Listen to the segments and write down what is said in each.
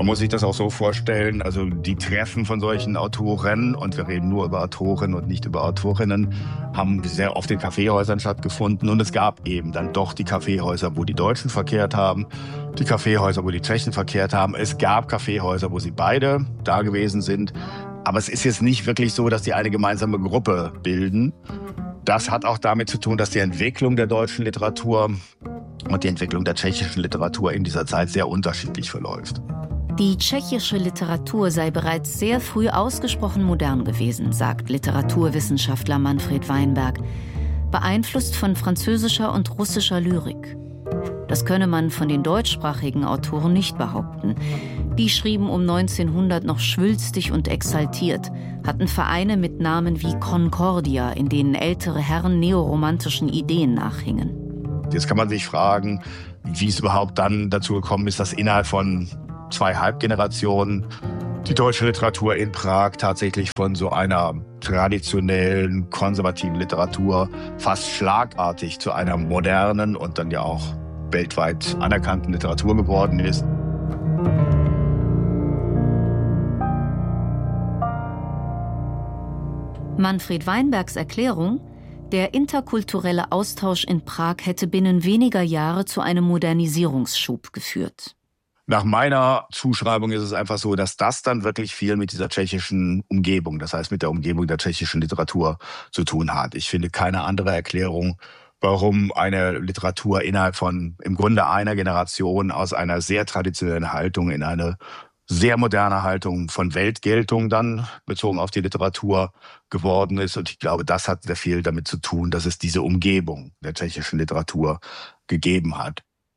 Man muss sich das auch so vorstellen, also die Treffen von solchen Autoren, und wir reden nur über Autoren und nicht über Autorinnen, haben sehr oft in Kaffeehäusern stattgefunden. Und es gab eben dann doch die Kaffeehäuser, wo die Deutschen verkehrt haben, die Kaffeehäuser, wo die Tschechen verkehrt haben. Es gab Kaffeehäuser, wo sie beide da gewesen sind. Aber es ist jetzt nicht wirklich so, dass die eine gemeinsame Gruppe bilden. Das hat auch damit zu tun, dass die Entwicklung der deutschen Literatur und die Entwicklung der tschechischen Literatur in dieser Zeit sehr unterschiedlich verläuft. Die tschechische Literatur sei bereits sehr früh ausgesprochen modern gewesen, sagt Literaturwissenschaftler Manfred Weinberg, beeinflusst von französischer und russischer Lyrik. Das könne man von den deutschsprachigen Autoren nicht behaupten. Die schrieben um 1900 noch schwülstig und exaltiert, hatten Vereine mit Namen wie Concordia, in denen ältere Herren neoromantischen Ideen nachhingen. Jetzt kann man sich fragen, wie es überhaupt dann dazu gekommen ist, dass innerhalb von 2 Halbgenerationen die deutsche Literatur in Prag tatsächlich von so einer traditionellen, konservativen Literatur fast schlagartig zu einer modernen und dann ja auch weltweit anerkannten Literatur geworden ist. Manfred Weinbergs Erklärung: Der interkulturelle Austausch in Prag hätte binnen weniger Jahre zu einem Modernisierungsschub geführt. Nach meiner Zuschreibung ist es einfach so, dass das dann wirklich viel mit dieser tschechischen Umgebung, das heißt mit der Umgebung der tschechischen Literatur zu tun hat. Ich finde keine andere Erklärung, warum eine Literatur innerhalb von im Grunde einer Generation aus einer sehr traditionellen Haltung in eine sehr moderne Haltung von Weltgeltung dann bezogen auf die Literatur geworden ist. Und ich glaube, das hat sehr viel damit zu tun, dass es diese Umgebung der tschechischen Literatur gegeben hat.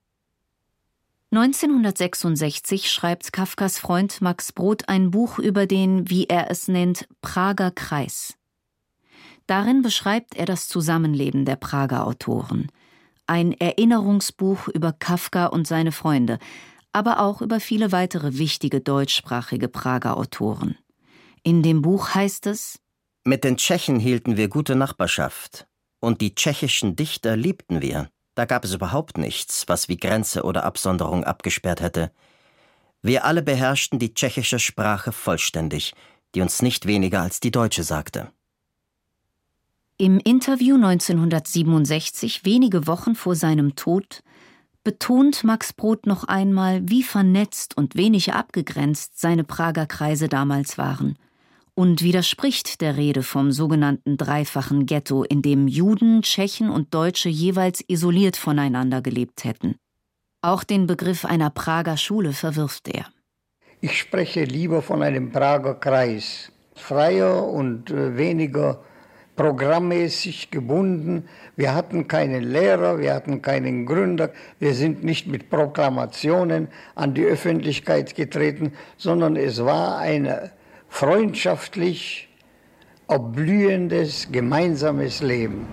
1966 schreibt Kafkas Freund Max Brod ein Buch über den, wie er es nennt, Prager Kreis. Darin beschreibt er das Zusammenleben der Prager Autoren. Ein Erinnerungsbuch über Kafka und seine Freunde, aber auch über viele weitere wichtige deutschsprachige Prager Autoren. In dem Buch heißt es: Mit den Tschechen hielten wir gute Nachbarschaft. Und die tschechischen Dichter liebten wir. Da gab es überhaupt nichts, was wie Grenze oder Absonderung abgesperrt hätte. Wir alle beherrschten die tschechische Sprache vollständig, die uns nicht weniger als die deutsche sagte. Im Interview 1967, wenige Wochen vor seinem Tod, betont Max Brod noch einmal, wie vernetzt und wenig abgegrenzt seine Prager Kreise damals waren, und widerspricht der Rede vom sogenannten dreifachen Ghetto, in dem Juden, Tschechen und Deutsche jeweils isoliert voneinander gelebt hätten. Auch den Begriff einer Prager Schule verwirft er. Ich spreche lieber von einem Prager Kreis, freier und weniger programmmäßig gebunden. Wir hatten keinen Lehrer, wir hatten keinen Gründer, wir sind nicht mit Proklamationen an die Öffentlichkeit getreten, sondern es war ein freundschaftlich erblühendes, gemeinsames Leben.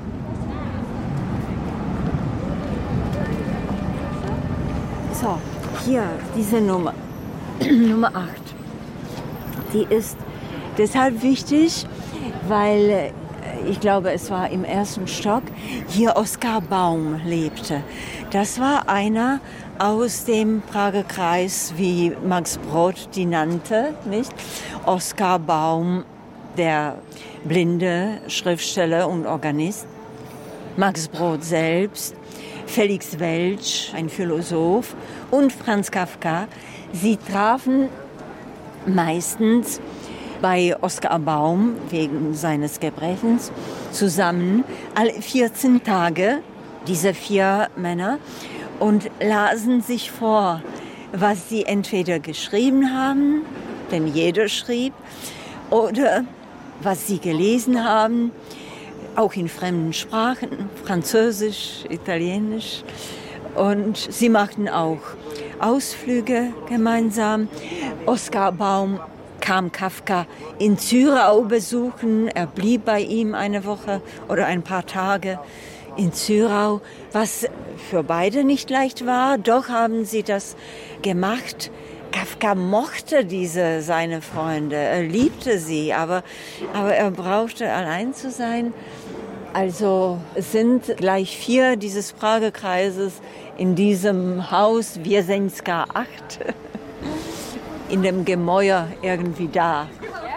So, hier, diese Nummer, Nummer 8. Die ist deshalb wichtig, weil ich glaube, es war im 1. Stock, hier Oskar Baum lebte. Das war einer aus dem Prager Kreis, wie Max Brod die nannte, nicht? Oskar Baum, der blinde Schriftsteller und Organist. Max Brod selbst, Felix Welsch, ein Philosoph, und Franz Kafka. Sie trafen meistens bei Oskar Baum wegen seines Gebrechens zusammen alle 14 Tage, diese 4 Männer, und lasen sich vor, was sie entweder geschrieben haben, denn jeder schrieb, oder was sie gelesen haben, auch in fremden Sprachen, Französisch, Italienisch. Und sie machten auch Ausflüge gemeinsam. Oskar Baum kam Kafka in Zürau besuchen. Er blieb bei ihm eine Woche oder ein paar Tage in Zürau, was für beide nicht leicht war. Doch haben sie das gemacht. Kafka mochte seine Freunde, er liebte sie, aber er brauchte allein zu sein. Also es sind gleich 4 dieses Prager Kreises in diesem Haus Wieseńska 8. in dem Gemäuer irgendwie da.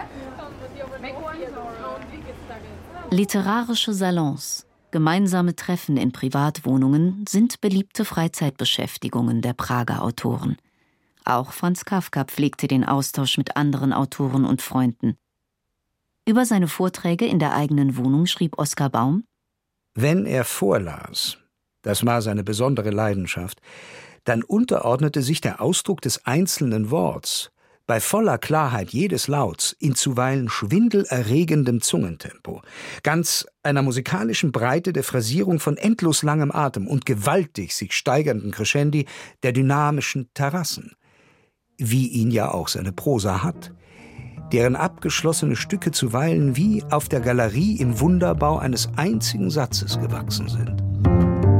Literarische Salons, gemeinsame Treffen in Privatwohnungen sind beliebte Freizeitbeschäftigungen der Prager Autoren. Auch Franz Kafka pflegte den Austausch mit anderen Autoren und Freunden. Über seine Vorträge in der eigenen Wohnung schrieb Oskar Baum: Wenn er vorlas, das war seine besondere Leidenschaft, dann unterordnete sich der Ausdruck des einzelnen Worts bei voller Klarheit jedes Lauts in zuweilen schwindelerregendem Zungentempo, ganz einer musikalischen Breite der Phrasierung von endlos langem Atem und gewaltig sich steigernden Crescendi der dynamischen Terrassen, wie ihn ja auch seine Prosa hat, deren abgeschlossene Stücke zuweilen wie auf der Galerie im Wunderbau eines einzigen Satzes gewachsen sind.